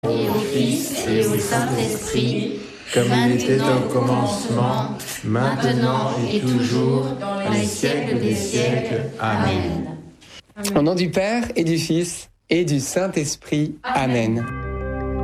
et au Fils et au Saint-Esprit, comme il était au commencement, maintenant et toujours, dans les siècles des siècles. Amen. Au nom du Père et du Fils et du Saint-Esprit. Amen.